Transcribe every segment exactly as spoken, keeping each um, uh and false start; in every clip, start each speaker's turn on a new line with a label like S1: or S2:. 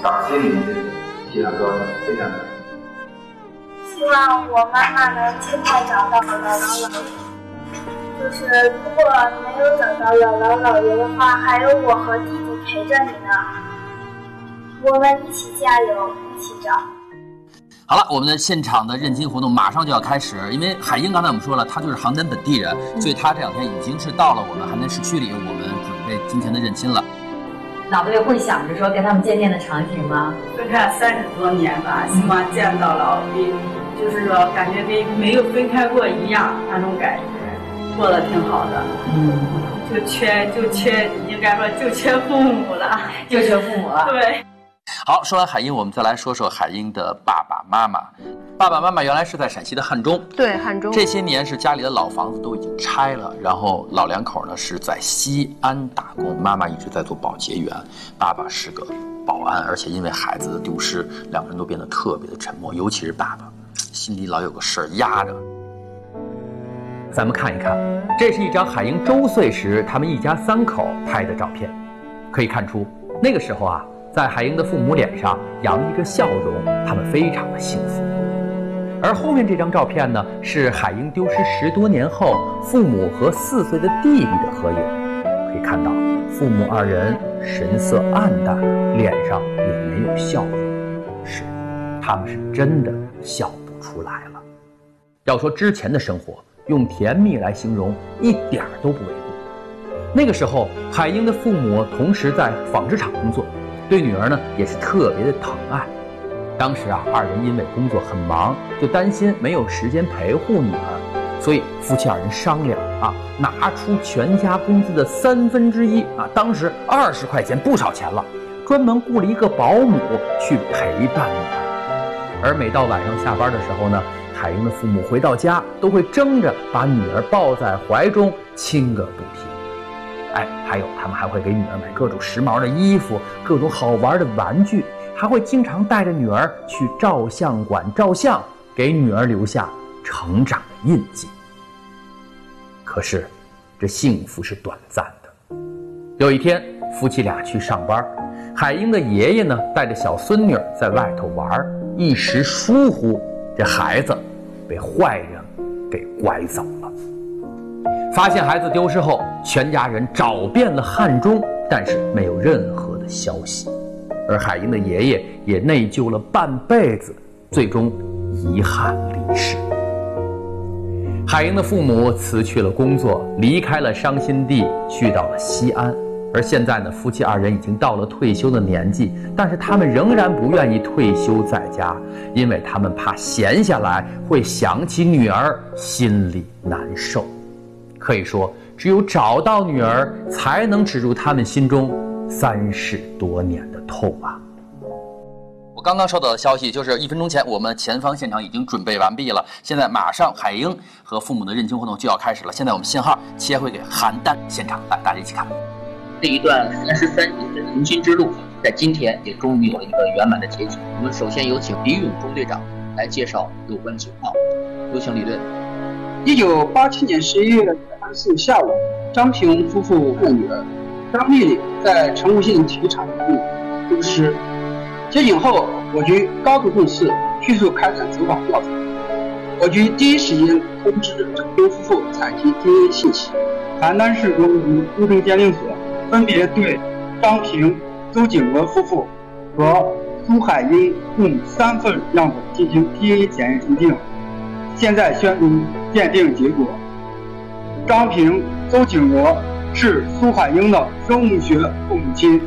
S1: 打心里面希望说非常感谢。
S2: 希望我妈妈能尽快找到姥姥姥爷。就是如果没有找到姥姥姥爷的话，还有我和弟弟陪着你呢。我们一起加油，一起找。
S3: 好了，我们的现场的认亲活动马上就要开始。因为海英刚才我们说了，他就是邯郸本地人，所以他这两天已经是到了我们邯郸市区里，我们准备今天的认亲了。
S4: 老队会想着说跟他们见面的场景吗？
S5: 分开了三十多年吧，希望见到了，比就是说感觉跟没有分开过一样，那种感觉，过得挺好的。嗯，就缺就缺，应该说就缺父母了，
S4: 就缺父母了。
S5: 对。
S3: 好，说完海英，我们再来说说海英的爸爸妈妈。爸爸妈妈原来是在陕西的汉中，
S6: 对，汉中。
S3: 这些年是家里的老房子都已经拆了，然后老两口呢是在西安打工，妈妈一直在做保洁员，爸爸是个保安，而且因为孩子的丢失，两个人都变得特别的沉默，尤其是爸爸，心里老有个事儿压着。咱们看一看，这是一张海英周岁时他们一家三口拍的照片，可以看出那个时候啊，在海英的父母脸上洋溢着笑容，他们非常的幸福。而后面这张照片呢，是海英丢失十多年后父母和四岁的弟弟的合影。可以看到父母二人神色黯淡，脸上也没有笑容，是他们是真的笑不出来了。要说之前的生活，用甜蜜来形容一点都不为过。那个时候海英的父母同时在纺织厂工作，对女儿呢也是特别的疼爱。当时啊，二人因为工作很忙，就担心没有时间陪护女儿，所以夫妻二人商量啊，拿出全家工资的三分之一啊，当时二十块钱不少钱了，专门雇了一个保姆去陪伴女儿。而每到晚上下班的时候呢，海英的父母回到家都会争着把女儿抱在怀中亲个不停。哎，还有他们还会给女儿买各种时髦的衣服，各种好玩的玩具，还会经常带着女儿去照相馆照相，给女儿留下成长的印记。可是这幸福是短暂的。有一天夫妻俩去上班，海英的爷爷呢带着小孙女在外头玩，一时疏忽，这孩子被坏人给拐走了。发现孩子丢失后，全家人找遍了汉中，但是没有任何的消息。而海英的爷爷也内疚了半辈子，最终遗憾离世。海英的父母辞去了工作，离开了伤心地，去到了西安。而现在呢，夫妻二人已经到了退休的年纪，但是他们仍然不愿意退休在家，因为他们怕闲下来会想起女儿，心里难受。可以说，只有找到女儿，才能止住他们心中三十多年的痛啊！我刚刚收到的消息，就是一分钟前，我们前方现场已经准备完毕了。现在马上海英和父母的认亲活动就要开始了。现在我们信号切回给邯郸现场，来，大家一起看。
S7: 这一段三十三年的迎亲之路，在今天也终于有了一个圆满的结局。我们首先有请李勇中队长来介绍有关情况，有请李队。
S8: 一九八七年十一月二十四日下午，张平夫妇的女儿张丽丽在成都县体育场中丢失。接警后，我局高度重视，迅速开展走访调查。我局第一时间通知张平夫妇采集 D N A 信息。邯郸市公安局公证鉴定所分别对张平、周景娥夫妇和苏海英共三份样本进行 D N A 检验鉴定。现在宣布鉴定结果：张平、周景娥是苏海英的生物学父母亲。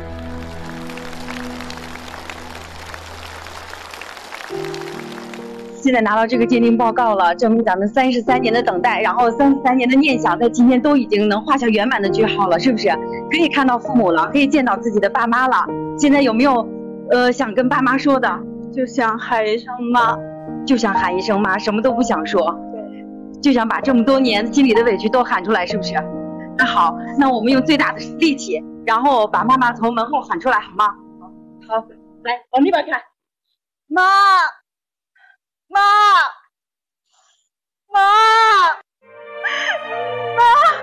S6: 现在拿到这个鉴定报告了，证明咱们三十三年的等待，然后三十三年的念想，在今天都已经能画下圆满的句号了，是不是？可以看到父母了，可以见到自己的爸妈了。现在有没有，呃，想跟爸妈说的？
S2: 就想喊一声妈，
S6: 就想喊一声妈，什么都不想说。
S2: 对，
S6: 就想把这么多年心里的委屈都喊出来，是不是？那好，那我们用最大的力气，然后把妈妈从门后喊出来，好吗？好，好，来往那边看，妈。妈，妈，妈。